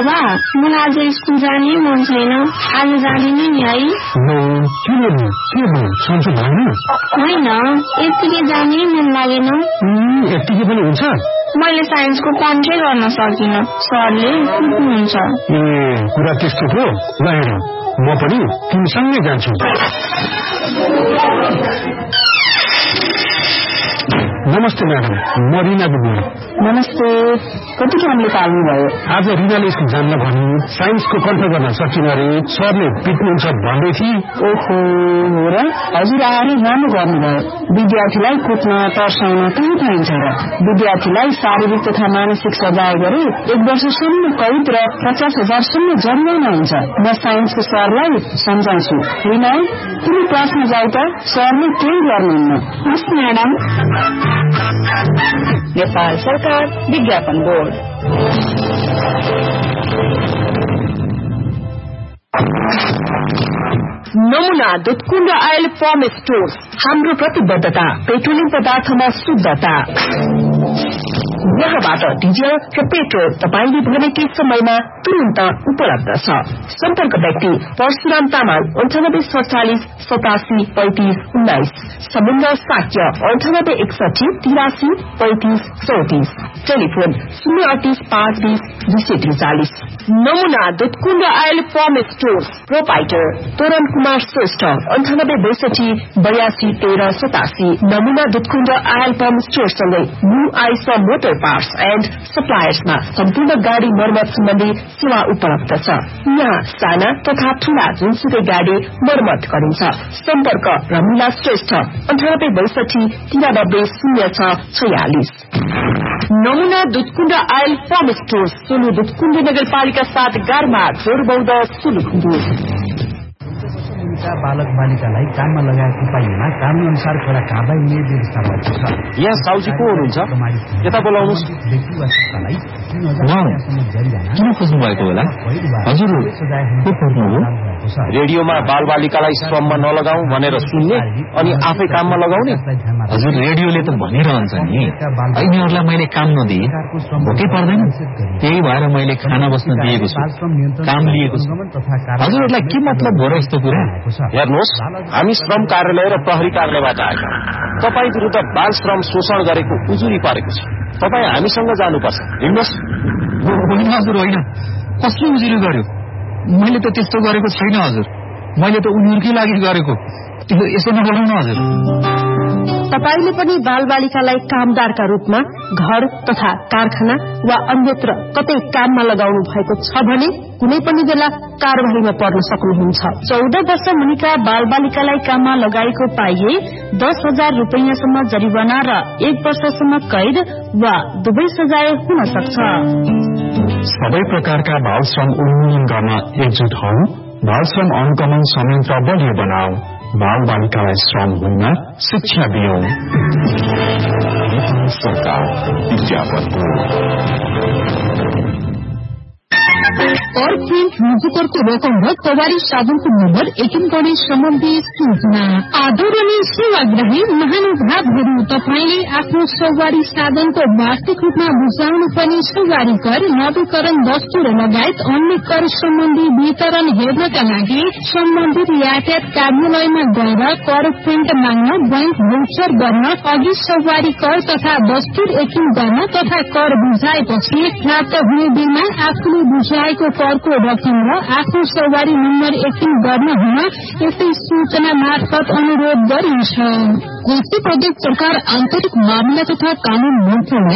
बाबा मलाई आज स्कुल जाने मन छैन आज जाँदिनँ नि है होइन यतिकै जाने मन लागेन यतिकै पनि हुन्छ मैले साइन्सको कन्ट्रै गर्न सकिनँ सरले कुट्नुहुन्छ कुरा त्यस्तो हो ल हेर म पनि तिमीसँगै जान्छु नमस्ते म्याडम म रिना बुढी नमस्ते कति कामले पाल्नुभयो आज रिनाले स्कुल जान्न भनी साइन्सको कन्ट्रोल गर्न सकिन अरे सरले पिट्नुहुन्छ भन्दै थिए ओहो हो र हजुर आएर राम्रो गर्नुभयो विद्यार्थीलाई कुट्न तर्साउन कहाँ पाइन्छ र विद्यार्थीलाई शारीरिक तथा मानसिक सजाय गरे 1 वर्षसम्म कैद र 50,000 सम्म जरिवाना हुन्छ म साइन्सको सरलाई सम्झाउँछु रिना तिमी क्लासमा जाऊ त सरले केही गर्नुहुन्न हस् म्याडम नेपाल सरकार विज्ञापन बोर्ड नमुना दुधकुण्ड आयल फर्म स्टोर्स हाम्रो प्रतिबद्धता पेट्रोलियम पदार्थमा शुद्धता यहाँबाट डिजल र पेट्रोल तपाईले भनेकै समयमा तुरन्त उपलब्ध छ सम्पर्क व्यक्ति परशुराम तामाङ 9847873519 समुद्र साक्य 9861833534 टेलिफोन 038520243 नमुना Dudhkund oil form stores proprietor तोरण कुमार श्रेष्ठ 9862821387 नमुना Dudhkund oil form स्टोरसँगै new ice motor parts and सप्लायर्समा सम्पूर्ण गाडी मर्मत सम्बन्धी सेवा उपलब्ध छ यहाँ साना तथा ठूला जुनसुकै गाडी मर्मत गरिन्छ सम्पर्क रमिला श्रेष्ठ 9862930646 नमुना Dudhkund oil form stores Solu Dudhkund नगरपालिका 7 गारमा जोरबौध सुलुखुम्बु बालक बालिकालाई काममा लगाएको पाइएमा कानून अनुसार कड़ा कारबाही हुने व्यवस्था भएको छ यहाँ साउजी को हुनुहुन्छ यता बोलाउनुस् किन खोज्नु भएको होला हजुर को खोज्नु हो रेडियोमा बाल बालिकालाई श्रममा नलगाऊ भनेर सुन्ने अनि आफै काममा लगाउने हजुर रेडियोले त भनिरहन्छ नि यिनीहरूलाई मैले काम नदिए भोकै पर्दैन त्यही भएर मैले खाना बस्न दिएको छु काम लिएको छु हजुरहरूलाई के मतलब हो र यस्तो कुरा हेर्नुहोस् हामी श्रम कार्यालय र प्रहरी कार्यालयबाट आएका तपाईँ विरुद्ध बाल श्रम शोषण गरेको उजुरी परेको छ तपाईँ हामीसँग जानुपर्छ हिँड्नुहोस् होइन हजुर होइन कसले उजुरी गर्यो मैले त त्यस्तो गरेको छैन हजुर मैले त उनीहरूकै लागि गरेको यसो नगरौँ न हजुर तपाईले पनि बालबालिकालाई कामदारका रूपमा घर तथा कारखाना वा अन्यत्र कतै काममा लगाउनु भएको छ भने कुनै पनि बेला कारबाहीमा पर्न सक्नुहुन्छ 14 वर्ष मुनिका बालबालिकालाई काममा लगाएको पाइए 10,000 रुपैयाँसम्म जरिवाना र 1 वर्षसम्म कैद वा दुवै सजाय हुन सक्छ सबै प्रकारका बाल श्रम उन्मूलन गर्न एकजुट हौ बाल श्रम अनुगमन संयन्त्र बलियो बनाऊ बाल बालिकालाई श्रम हुन शिक्षा दियौ सरकार विज्ञापन कर प्रिन्ट मुजुकरको रकम र सवारी साधनको नम्बर एकिन गर्ने सम्बन्धी सूचना आदरणीय सेवाग्राही महानुभावहरू तपाईले आफ्नो सवारी साधनको वार्षिक रूपमा बुझाउनु पर्ने सवारी कर नवीकरण दस्तुर लगायत अन्य कर सम्बन्धी वितरण हेर्नका लागि सम्बन्धित यातायात कार्यालयमा गएर कर प्रिन्ट माग्न बैंक भौचर गर्न अघि सवारी कर तथा दस्तुर एकिन गर्न तथा कर बुझाएपछि प्राप्त हुने बिलमा आफूले बुझाएको करको रकम र आफ्नो सवारी नम्बर एकिन गर्न हुन यसै सूचना मार्फत अनुरोध गरिन्छ। कोशी प्रदेश सरकार आन्तरिक मामिला तथा कानून मन्त्रालय